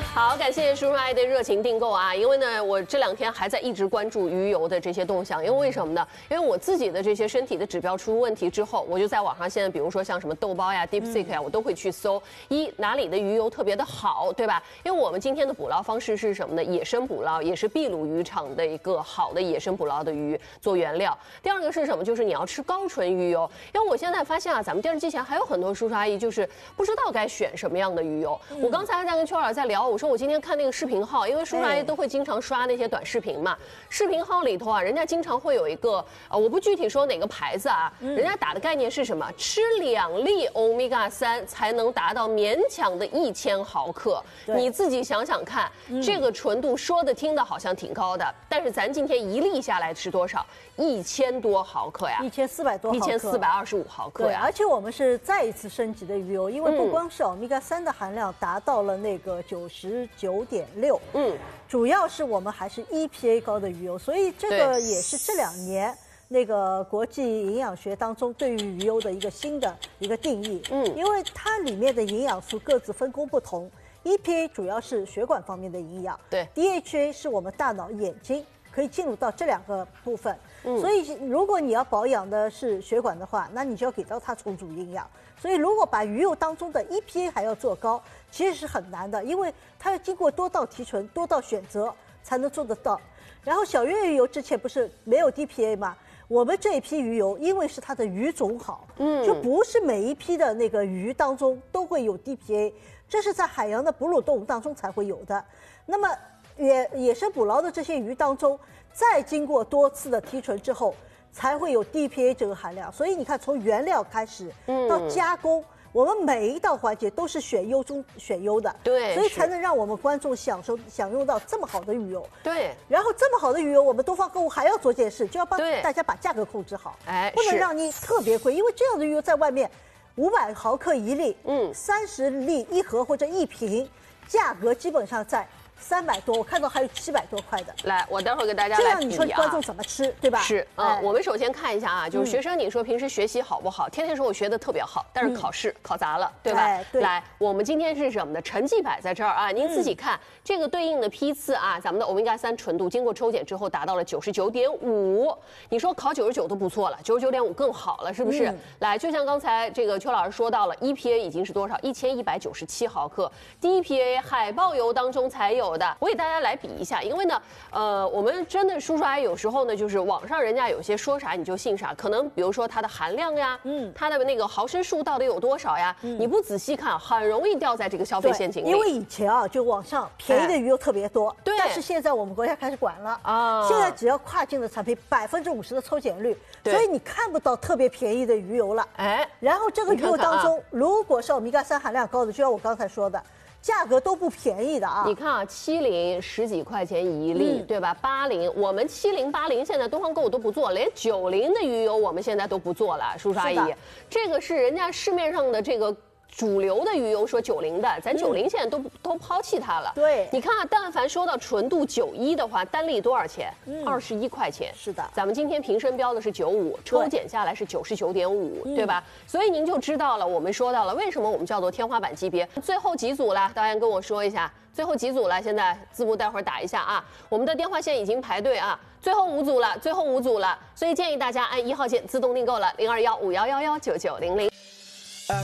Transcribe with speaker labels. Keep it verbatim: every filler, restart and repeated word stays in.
Speaker 1: 好，感谢叔叔阿姨的热情订购啊！因为呢，我这两天还在一直关注鱼油的这些动向，因为为什么呢？因为我自己的这些身体的指标出问题之后，我就在网上现在，比如说像什么豆包呀、DeepSeek 呀，我都会去搜一哪里的鱼油特别的好，对吧？因为我们今天的捕捞方式是什么呢？野生捕捞，也是秘鲁渔场的一个好的野生捕捞的鱼做原料。第二个是什么？就是你要吃高纯鱼油，因为我现在发现啊，咱们电视机前还有很多叔叔阿姨就是不知道该选什么样的鱼油。我刚才还在跟邱老师在聊，我说我今天看那个视频号，因为叔叔阿姨都会经常刷那些短视频嘛，视频号里头啊，人家经常会有一个呃，我不具体说哪个牌子啊，人家打的概念是什么？吃两粒欧米伽三才能达到勉强的一千毫克。你自己想想看，这个纯度说的听的好像挺高的，但是咱今天一粒下来吃多少？一千多毫克呀，
Speaker 2: 一千四百多毫克，
Speaker 1: 一千四百二十五毫克呀。
Speaker 2: 对，而且我们是再一次升级的鱼油，因为不光是欧米伽三的含量达到了那个九十九点六，嗯，主要是我们还是 E P A 高的鱼油，所以这个也是这两年那个国际营养学当中对于鱼油的一个新的一个定义，嗯，因为它里面的营养素各自分工不同 ，E P A 主要是血管方面的营养，
Speaker 1: 对
Speaker 2: ，D H A 是我们大脑、眼睛可以进入到这两个部分。嗯、所以，如果你要保养的是血管的话，那你就要给到它充足营养。所以，如果把鱼油当中的 E P A 还要做高，其实是很难的，因为它要经过多道提纯、多道选择才能做得到。然后，小鱼油之前不是没有 D P A 吗？我们这一批鱼油，因为是它的鱼种好，嗯，就不是每一批的那个鱼当中都会有 D P A， 这是在海洋的哺乳动物当中才会有的。那么，野野生捕捞的这些鱼当中，再经过多次的提纯之后，才会有 D P A 这个含量。所以你看，从原料开始到加工，嗯、我们每一道环节都是选优中选优的，
Speaker 1: 对，
Speaker 2: 所以才能让我们观众享受享用到这么好的鱼油。
Speaker 1: 对，
Speaker 2: 然后这么好的鱼油，我们东方购物还要做件事，就要帮大家把价格控制好，哎，不能让你特别贵，因为这样的鱼油在外面五百毫克一粒，嗯，三十粒一盒或者一瓶，价格基本上在三百多，我看到还有七百多块的。
Speaker 1: 来，我待会儿给大家来比啊。
Speaker 2: 这样你说观众怎么吃，对吧？
Speaker 1: 是，嗯，哎、我们首先看一下啊，就是学生，你说平时学习好不好？天天说我学的特别好，但是考试、嗯、考砸了，对吧？哎、对。来，我们今天是什么呢？成绩摆在这儿啊，您自己看、嗯、这个对应的批次啊，咱们的欧米伽三纯度经过抽检之后达到了九十九点五。你说考九十九都不错了，九十九点五更好了，是不是？嗯、来，就像刚才这个邱老师说到了 ，E P A 已经是多少？一千一百九十七毫克 ，D P A 海豹油当中才有的。我给大家来比一下，因为呢，呃，我们真的叔叔阿姨有时候呢，就是网上人家有些说啥你就信啥，可能比如说它的含量呀，嗯，它的那个毫升数到底有多少呀，嗯、你不仔细看，很容易掉在这个消费陷阱里。
Speaker 2: 因为以前啊，就网上便宜的鱼油特别多，对、哎，但是现在我们国家开始管了啊，现在只要跨境的产品百分之五十的抽检率，所以你看不到特别便宜的鱼油了。哎，然后这个鱼油当中，看看啊、如果是欧米伽三含量高的，就像我刚才说的。价格都不便宜的啊！
Speaker 1: 你看啊，七零十几块钱一粒，嗯、对吧？八零，我们七零八零现在东方购物都不做，连九零的鱼油我们现在都不做了，叔叔阿姨，这个是人家市面上的这个。主流的鱼油说九零的，咱九零现在都、嗯、都抛弃它了。
Speaker 2: 对，
Speaker 1: 你看啊，但凡说到纯度九一的话，单粒多少钱？二十一块钱。
Speaker 2: 是的，
Speaker 1: 咱们今天瓶身标的是九五，抽检下来是九十九点五，对吧？所以您就知道了，我们说到了为什么我们叫做天花板级别。最后几组了，导演跟我说一下，最后几组了，现在字幕待会儿打一下啊。我们的电话线已经排队啊，最后五组了，最后五组了，所以建议大家按一号线自动订购了零二幺五幺幺幺九九零零。